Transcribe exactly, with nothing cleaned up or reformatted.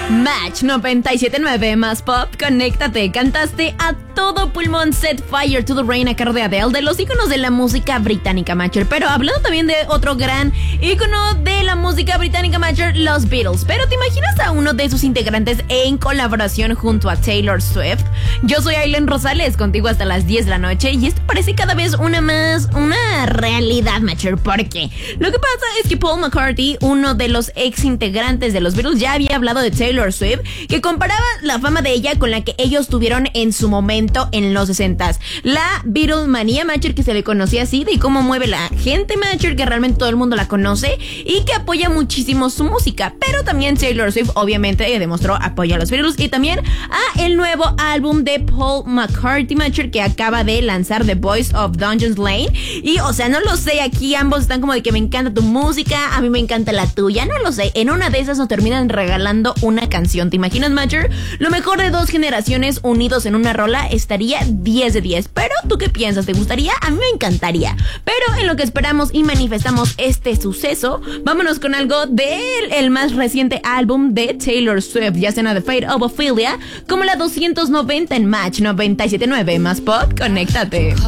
Match noventa y siete punto nueve más pop, conéctate. Cantaste a todo pulmón Set Fire to the Rain a cargo de Adele, de los íconos de la música británica, Matcher. Pero hablando también de otro gran ícono de la música británica, Matcher, los Beatles. Pero ¿te imaginas a uno de sus integrantes en colaboración junto a Taylor Swift? Yo soy Aileen Rosales, contigo hasta las diez de la noche, y esto parece cada vez una más, una realidad, Matcher. ¿Por qué? Lo que pasa es que Paul McCartney, uno de los ex integrantes de los Beatles, ya había hablado de Taylor Swift, que comparaba la fama de ella con la que ellos tuvieron en su momento en los sesentas. La Beatlemanía, Matcher, que se le conocía así, de cómo mueve la gente, Matcher, que realmente todo el mundo la conoce y que apoya muchísimo su música. Pero también Taylor Swift obviamente demostró apoyo a los Beatles y también a el nuevo álbum de Paul McCartney, Matcher, que acaba de lanzar, The Voice of Dungeons Lane. Y o sea, no lo sé, aquí ambos están como de que me encanta tu música, a mí me encanta la tuya, no lo sé. En una de esas nos terminan regalando una canción. ¿Te imaginas, Matcher? Lo mejor de dos generaciones unidos en una rola estaría diez de diez. Pero ¿tú qué piensas? ¿Te gustaría? A mí me encantaría. Pero en lo que esperamos y manifestamos este suceso, vámonos con algo del el más reciente álbum de Taylor Swift, ya sea The Fate of Ophelia, como la doscientos noventa en Match noventa y siete punto nueve más pop, conéctate.